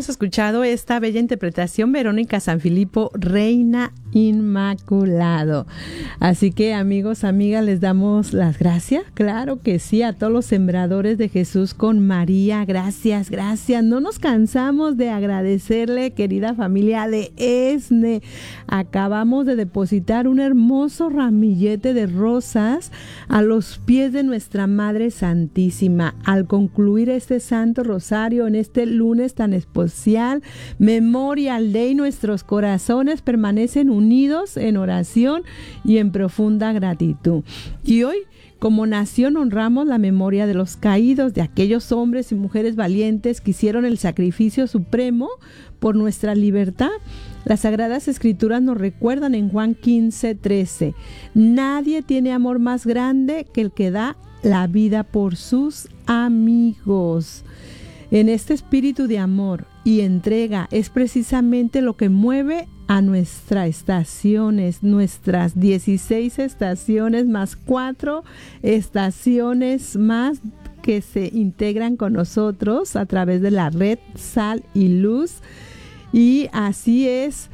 hemos escuchado esta bella interpretación, Verónica Sanfilippo, Reina Inmaculado. Así que, amigos, amigas, les damos las gracias, claro que sí, a todos los sembradores de Jesús con María. Gracias, gracias. No nos cansamos de agradecerle, querida familia de ESNE. Acabamos de depositar un hermoso ramillete de rosas a los pies de nuestra Madre Santísima. Al concluir este Santo Rosario en este lunes tan especial, Memorial Day, nuestros corazones permanecen unidos en oración y en profunda gratitud. Y hoy, como nación, honramos la memoria de los caídos, de aquellos hombres y mujeres valientes que hicieron el sacrificio supremo por nuestra libertad. Las Sagradas Escrituras nos recuerdan en Juan 15:13: nadie tiene amor más grande que el que da la vida por sus amigos. En este espíritu de amor y entrega es precisamente lo que mueve a nuestras estaciones, nuestras 16 estaciones más 4 estaciones más que se integran con nosotros a través de la red Sal y Luz. Y así es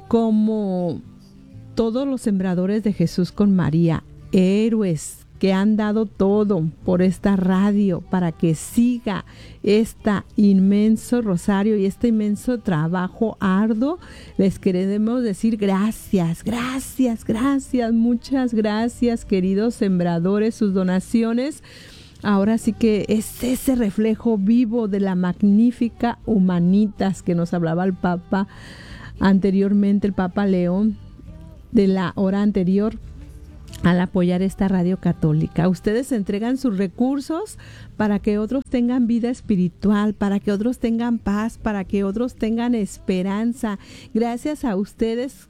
como todos los sembradores de Jesús con María, héroes que han dado todo por esta radio para que siga este inmenso rosario y este inmenso trabajo arduo. Les queremos decir gracias, gracias, gracias, muchas gracias, queridos sembradores. Sus donaciones ahora sí que es ese reflejo vivo de la magnífica Humanitas que nos hablaba el Papa anteriormente, el Papa León, de la hora anterior, al apoyar esta radio católica. Ustedes entregan sus recursos para que otros tengan vida espiritual, para que otros tengan paz, para que otros tengan esperanza. Gracias a ustedes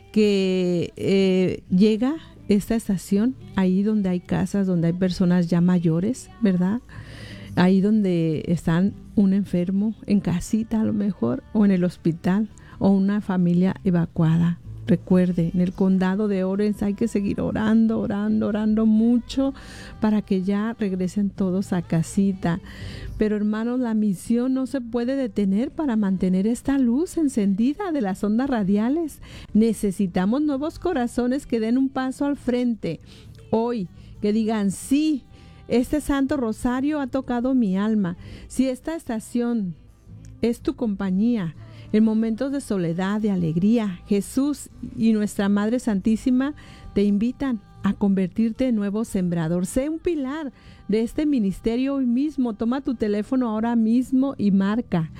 que llega esta estación ahí donde hay casas, donde hay personas ya mayores, ¿verdad? Ahí donde están un enfermo en casita a lo mejor, o en el hospital, o una familia evacuada. Recuerde, en el condado de Orange hay que seguir orando mucho para que ya regresen todos a casita. Pero hermanos, la misión no se puede detener para mantener esta luz encendida de las ondas radiales. Necesitamos nuevos corazones que den un paso al frente hoy, que digan: sí, este Santo Rosario ha tocado mi alma. Si esta estación es tu compañía en momentos de soledad, de alegría, Jesús y nuestra Madre Santísima te invitan a convertirte en nuevo sembrador. Sé un pilar de este ministerio hoy mismo. Toma tu teléfono ahora mismo y marca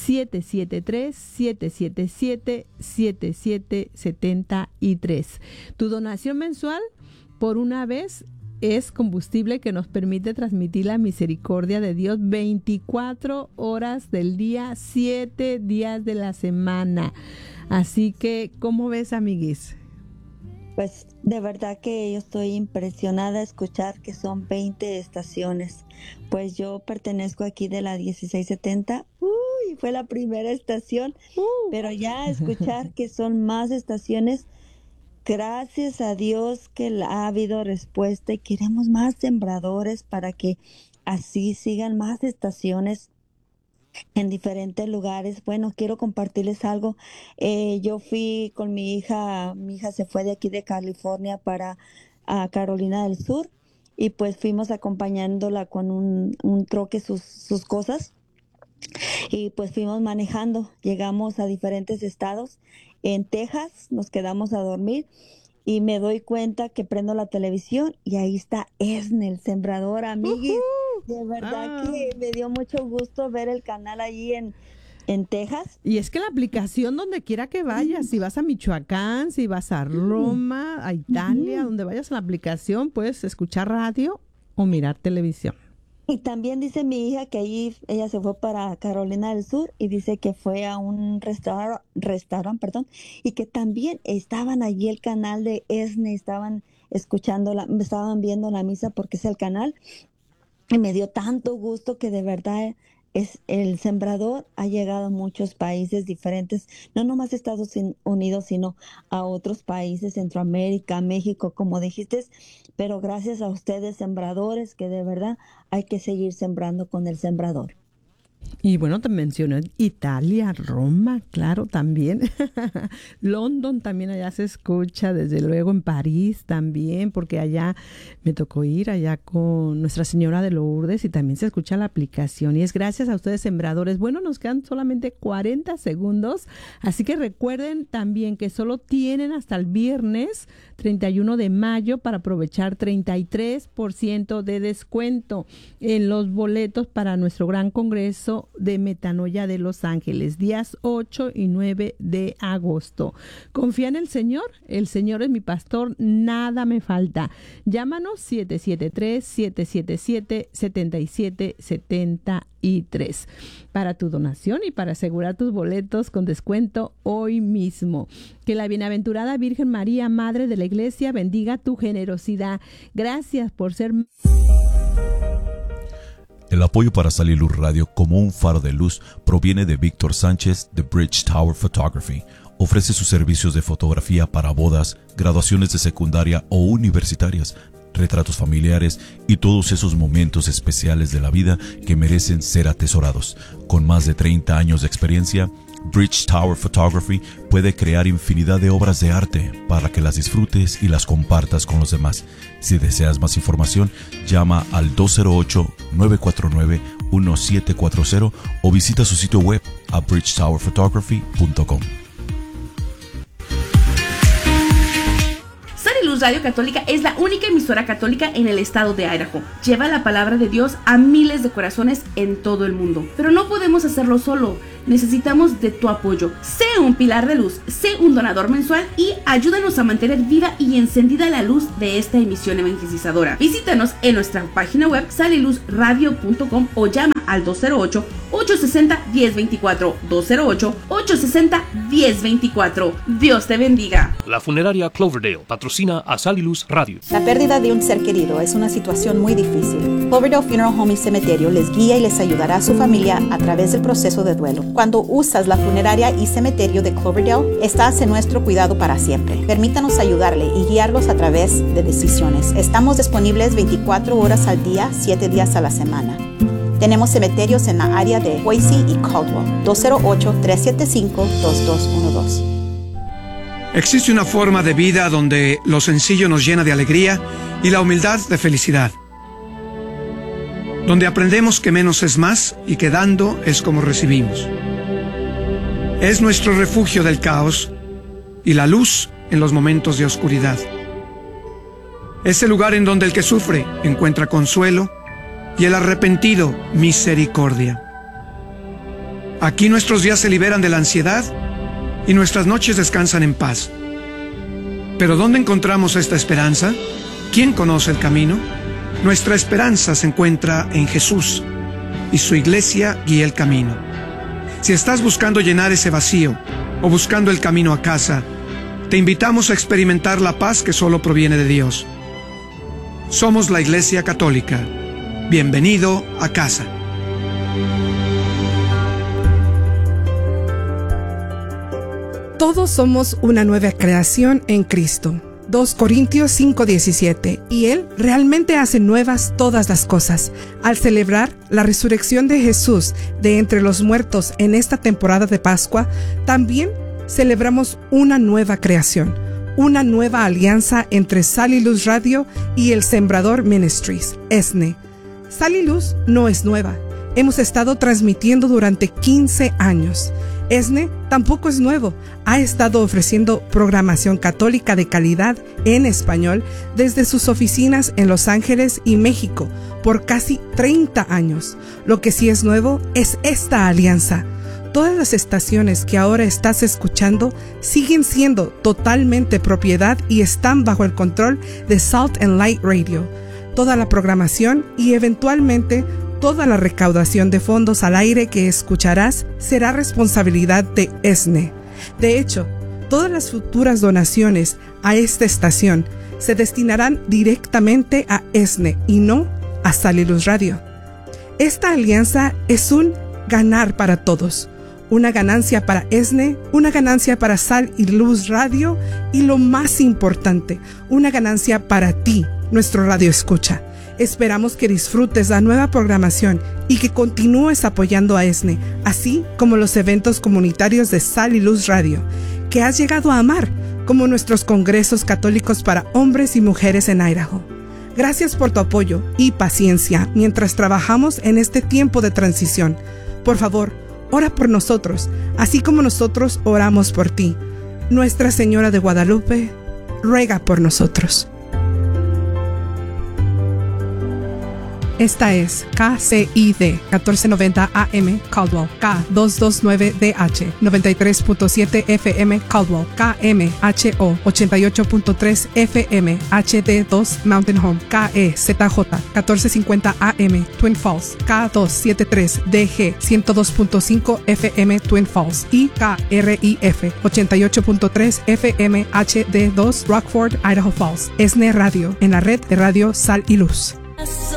773-777-7773. Tu donación mensual por una vez es combustible que nos permite transmitir la misericordia de Dios 24 horas del día, 7 días de la semana. Así que, ¿cómo ves, amiguis? Pues de verdad que yo estoy impresionada de escuchar que son 20 estaciones. Pues yo pertenezco aquí de la 1670. Fue la primera estación, pero ya escuchar que son más estaciones. Gracias a Dios que ha habido respuesta y queremos más sembradores para que así sigan más estaciones en diferentes lugares. Bueno, quiero compartirles algo. Yo fui con mi hija se fue de aquí de California para Carolina del Sur y pues fuimos acompañándola con un troque, sus cosas. Y pues fuimos manejando, llegamos a diferentes estados. En Texas nos quedamos a dormir y me doy cuenta que prendo la televisión y ahí está ESNE, el sembrador, amiguis. De verdad que me dio mucho gusto ver el canal allí en Texas. Y es que la aplicación, donde quiera que vayas, si vas a Michoacán, si vas a Roma, a Italia, donde vayas en la aplicación, puedes escuchar radio o mirar televisión. Y también dice mi hija que allí ella se fue para Carolina del Sur y dice que fue a un restaurante, y que también estaban allí el canal de ESNE, estaban viendo la misa porque es el canal. Y me dio tanto gusto que de verdad el sembrador ha llegado a muchos países diferentes, no nomás Estados Unidos, sino a otros países, Centroamérica, México, como dijiste, pero gracias a ustedes, sembradores, que de verdad hay que seguir sembrando con el sembrador. Y bueno, te mencioné Italia, Roma, claro, también. London también allá se escucha, desde luego en París también, porque allá me tocó ir allá con Nuestra Señora de Lourdes y también se escucha la aplicación. Y es gracias a ustedes, sembradores. Bueno, nos quedan solamente 40 segundos, así que recuerden también que solo tienen hasta el viernes 31 de mayo para aprovechar 33% de descuento en los boletos para nuestro gran congreso de Metanoia de Los Ángeles, días 8 y 9 de agosto. Confía en el Señor es mi pastor, nada me falta. Llámanos 773-777-7773 para tu donación y para asegurar tus boletos con descuento hoy mismo. Que la bienaventurada Virgen María, Madre de la Iglesia, bendiga tu generosidad. Gracias por ser... El apoyo para Sal y Luz Radio como un faro de luz proviene de Víctor Sánchez de Bridge Tower Photography. Ofrece sus servicios de fotografía para bodas, graduaciones de secundaria o universitarias, retratos familiares y todos esos momentos especiales de la vida que merecen ser atesorados. Con más de 30 años de experiencia, Bridge Tower Photography puede crear infinidad de obras de arte para que las disfrutes y las compartas con los demás. Si deseas más información, llama al 208-949-1740 o visita su sitio web a bridgetowerphotography.com. Sal y Luz Radio Católica es la única emisora católica en el estado de Idaho. Lleva la palabra de Dios a miles de corazones en todo el mundo. Pero no podemos hacerlo solo. Necesitamos de tu apoyo. Sé un pilar de luz, sé un donador mensual y ayúdanos a mantener viva y encendida la luz de esta emisión evangelizadora. Visítanos en nuestra página web saliluzradio.com o llama al 208-860-1024. 208-860-1024. Dios te bendiga. La funeraria Cloverdale patrocina a Sal y Luz Radio. La pérdida de un ser querido es una situación muy difícil. Cloverdale Funeral Home y Cementerio les guía y les ayudará a su familia a través del proceso de duelo. Cuando usas la funeraria y cementerio de Cloverdale, estás en nuestro cuidado para siempre. Permítanos ayudarle y guiarlos a través de decisiones. Estamos disponibles 24 horas al día, 7 días a la semana. Tenemos cementerios en la área de Boise y Caldwell. 208-375-2212. Existe una forma de vida donde lo sencillo nos llena de alegría y la humildad de felicidad. Donde aprendemos que menos es más y que dando es como recibimos. Es nuestro refugio del caos y la luz en los momentos de oscuridad. Es el lugar en donde el que sufre encuentra consuelo y el arrepentido misericordia. Aquí nuestros días se liberan de la ansiedad y nuestras noches descansan en paz. ¿Pero dónde encontramos esta esperanza? ¿Quién conoce el camino? Nuestra esperanza se encuentra en Jesús y su iglesia guía el camino. Si estás buscando llenar ese vacío o buscando el camino a casa, te invitamos a experimentar la paz que solo proviene de Dios. Somos la Iglesia Católica. Bienvenido a casa. Todos somos una nueva creación en Cristo. 2 Corintios 5:17, y Él realmente hace nuevas todas las cosas. Al celebrar la resurrección de Jesús de entre los muertos en esta temporada de Pascua, también celebramos una nueva creación, una nueva alianza entre Sal y Luz Radio y el Sembrador Ministries, ESNE. Sal y Luz no es nueva. Hemos estado transmitiendo durante 15 años. ESNE tampoco es nuevo. Ha estado ofreciendo programación católica de calidad en español desde sus oficinas en Los Ángeles y México por casi 30 años. Lo que sí es nuevo es esta alianza. Todas las estaciones que ahora estás escuchando siguen siendo totalmente propiedad y están bajo el control de Salt and Light Radio. Toda la programación y eventualmente toda la recaudación de fondos al aire que escucharás será responsabilidad de ESNE. De hecho, todas las futuras donaciones a esta estación se destinarán directamente a ESNE y no a Sal y Luz Radio. Esta alianza es un ganar para todos. Una ganancia para ESNE, una ganancia para Sal y Luz Radio y lo más importante, una ganancia para ti, nuestro radio escucha. Esperamos que disfrutes la nueva programación y que continúes apoyando a ESNE, así como los eventos comunitarios de Sal y Luz Radio, que has llegado a amar, como nuestros congresos católicos para hombres y mujeres en Idaho. Gracias por tu apoyo y paciencia mientras trabajamos en este tiempo de transición. Por favor, ora por nosotros, así como nosotros oramos por ti. Nuestra Señora de Guadalupe, ruega por nosotros. Esta es KCID 1490 AM Caldwell, K229DH 93.7 FM Caldwell, KMHO 88.3 FM HD2 Mountain Home, KEZJ 1450 AM Twin Falls, K273DG 102.5 FM Twin Falls y KRIF 88.3 FM HD2 Rockford, Idaho Falls. ESNE Radio, en la red de Radio Sal y Luz.